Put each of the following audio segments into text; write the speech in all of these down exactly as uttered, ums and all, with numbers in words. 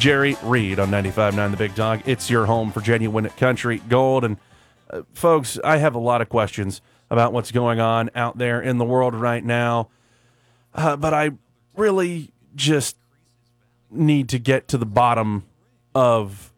Jerry Reed on ninety-five point nine The Big Dog. It's your home for genuine country gold. And uh, folks, I have a lot of questions about what's going on out there in the world right now. Uh, but I really just need to get to the bottom of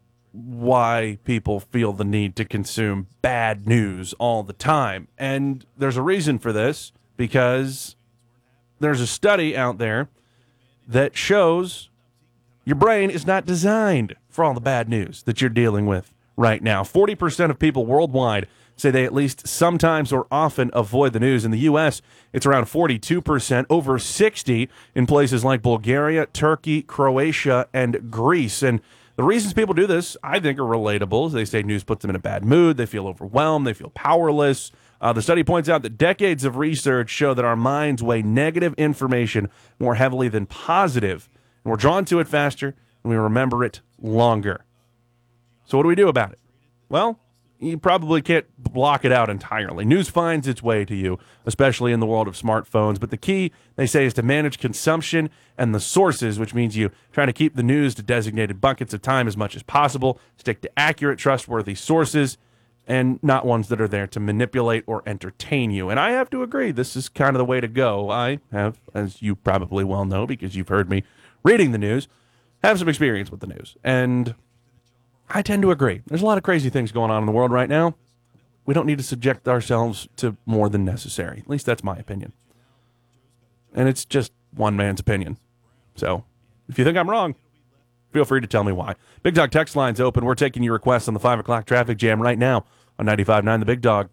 why people feel the need to consume bad news all the time. And there's a reason for this, because there's a study out there that shows your brain is not designed for all the bad news that you're dealing with right now. forty percent of people worldwide say they at least sometimes or often avoid the news. In the U S, it's around forty-two percent, over sixty in places like Bulgaria, Turkey, Croatia, and Greece. And the reasons people do this, I think, are relatable. They say news puts them in a bad mood, they feel overwhelmed, they feel powerless. Uh, the study points out that decades of research show that our minds weigh negative information more heavily than positive. And we're drawn to it faster, and we remember it longer. So what do we do about it? Well, you probably can't block it out entirely. News finds its way to you, especially in the world of smartphones. But the key, they say, is to manage consumption and the sources, which means you try to keep the news to designated buckets of time as much as possible, stick to accurate, trustworthy sources, and not ones that are there to manipulate or entertain you. And I have to agree, this is kind of the way to go. I have, as you probably well know, because you've heard me reading the news, have some experience with the news. And I tend to agree. There's a lot of crazy things going on in the world right now. We don't need to subject ourselves to more than necessary. At least that's my opinion. And it's just one man's opinion. So if you think I'm wrong, feel free to tell me why. Big Dog text line's open. We're taking your requests on the five o'clock traffic jam right now on ninety-five point nine The Big Dog.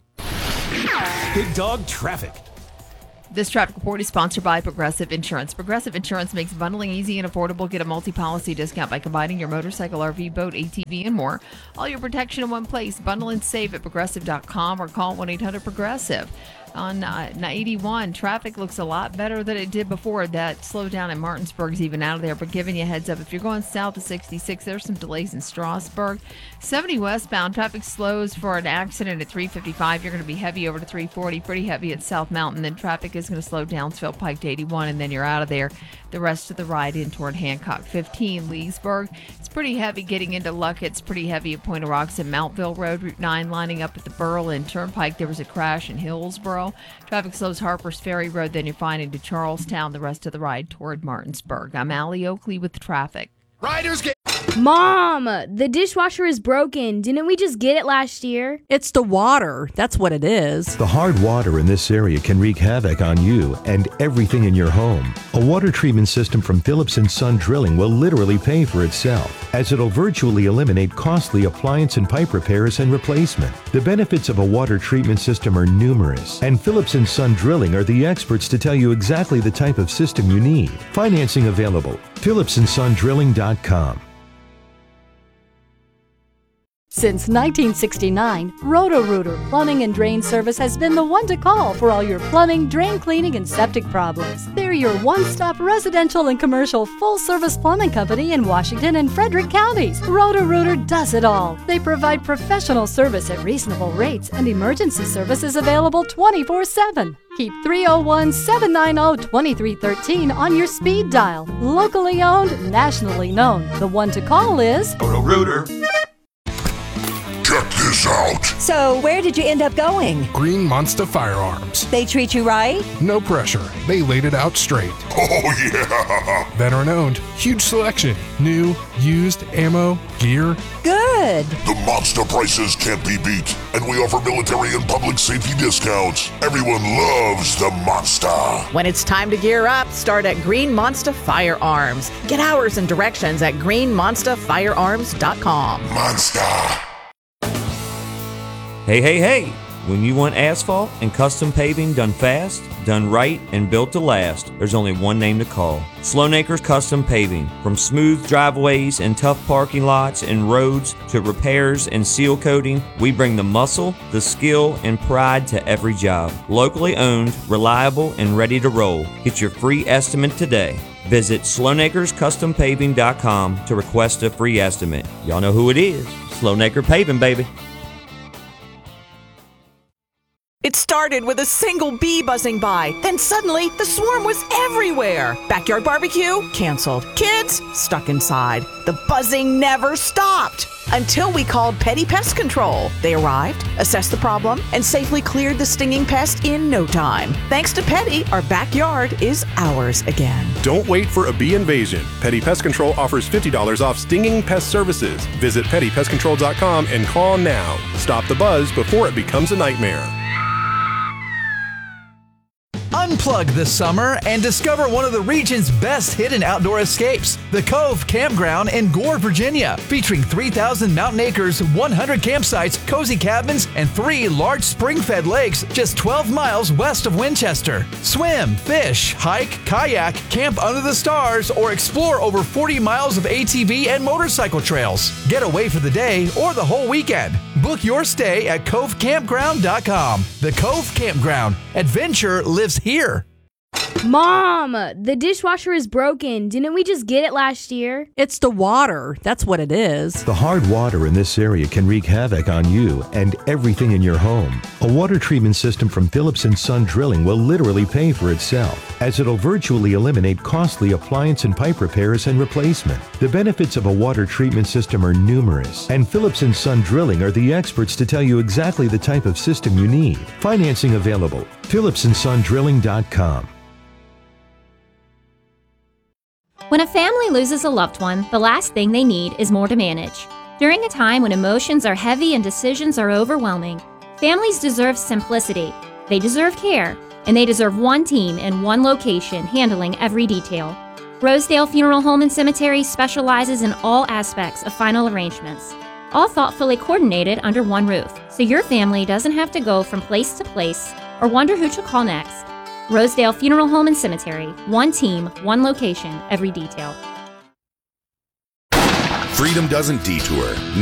Big Dog Traffic. This traffic report is sponsored by Progressive Insurance. Progressive Insurance makes bundling easy and affordable. Get a multi-policy discount by combining your motorcycle, R V, boat, A T V, and more. All your protection in one place. Bundle and save at progressive dot com or call one eight hundred progressive. On uh, eighty-one, traffic looks a lot better than it did before. That slowdown in Martinsburg is even out of there, but giving you a heads up, if you're going south of sixty-six, there's some delays in Strasburg. seventy westbound, traffic slows for an accident at three fifty-five. You're going to be heavy over to three forty, pretty heavy at South Mountain. Then traffic is going to slow down Phil Pike to eighty-one, and then you're out of there. The rest of the ride in toward Hancock. fifteen, Leesburg. It's pretty heavy getting into Luckett. It's pretty heavy at Point of Rocks and Mountville Road. Route nine lining up at the Berlin Turnpike. There was a crash in Hillsboro. Traffic slows Harper's Ferry Road, then you're fine into Charlestown. The rest of the ride toward Martinsburg. I'm Allie Oakley with the traffic. Riders get... Mom, the dishwasher is broken. Didn't we just get it last year? It's the water. That's what it is. The hard water in this area can wreak havoc on you and everything in your home. A water treatment system from Phillips and Son Drilling will literally pay for itself, as it'll virtually eliminate costly appliance and pipe repairs and replacement. The benefits of a water treatment system are numerous, and Phillips and Son Drilling are the experts to tell you exactly the type of system you need. Financing available. Phillips and Son Drilling dot com. Since nineteen sixty-nine, Roto-Rooter Plumbing and Drain Service has been the one to call for all your plumbing, drain cleaning, and septic problems. They're your one-stop residential and commercial full-service plumbing company in Washington and Frederick counties. Roto-Rooter does it all. They provide professional service at reasonable rates, and emergency service is available twenty-four seven. Keep three oh one, seven nine oh, two three one three on your speed dial. Locally owned, nationally known. The one to call is Roto-Rooter. Check this out. So, where did you end up going? Green Monster Firearms. They treat you right? No pressure. They laid it out straight. Oh, yeah. Veteran owned. Huge selection. New, used, ammo, gear. Good. The monster prices can't be beat, and we offer military and public safety discounts. Everyone loves the monster. When it's time to gear up, start at Green Monster Firearms. Get hours and directions at green monster firearms dot com. Monster. Hey, hey, hey! When you want asphalt and custom paving done fast, done right, and built to last, there's only one name to call. Sloanacres Custom Paving. From smooth driveways and tough parking lots and roads to repairs and seal coating, we bring the muscle, the skill, and pride to every job. Locally owned, reliable, and ready to roll. Get your free estimate today. Visit sloanacres custom paving dot com to request a free estimate. Y'all know who it is. Sloanacre Paving, baby. It's started with a single bee buzzing by. Then suddenly, the swarm was everywhere. Backyard barbecue? Canceled. Kids? Stuck inside. The buzzing never stopped. Until we called Petty Pest Control. They arrived, assessed the problem, and safely cleared the stinging pest in no time. Thanks to Petty, our backyard is ours again. Don't wait for a bee invasion. Petty Pest Control offers fifty dollars off stinging pest services. Visit petty pest control dot com and call now. Stop the buzz before it becomes a nightmare. Unplug this summer and discover one of the region's best hidden outdoor escapes, the Cove Campground in Gore, Virginia, featuring three thousand mountain acres, one hundred campsites, cozy cabins, and three large spring-fed lakes just twelve miles west of Winchester. Swim, fish, hike, kayak, camp under the stars, or explore over forty miles of A T V and motorcycle trails. Get away for the day or the whole weekend. Book your stay at cove campground dot com. The Cove Campground. Adventure lives here. Mom, the dishwasher is broken. Didn't we just get it last year? It's the water. That's what it is. The hard water in this area can wreak havoc on you and everything in your home. A water treatment system from Phillips and Son Drilling will literally pay for itself, as it'll virtually eliminate costly appliance and pipe repairs and replacement. The benefits of a water treatment system are numerous, and Phillips and Son Drilling are the experts to tell you exactly the type of system you need. Financing available. phillips and son drilling dot com. When a family loses a loved one, the last thing they need is more to manage. During a time when emotions are heavy and decisions are overwhelming, families deserve simplicity, they deserve care, and they deserve one team in one location handling every detail. Rosedale Funeral Home and Cemetery specializes in all aspects of final arrangements, all thoughtfully coordinated under one roof, so your family doesn't have to go from place to place or wonder who to call next. Rosedale Funeral Home and Cemetery. One team, one location, every detail. Freedom doesn't detour.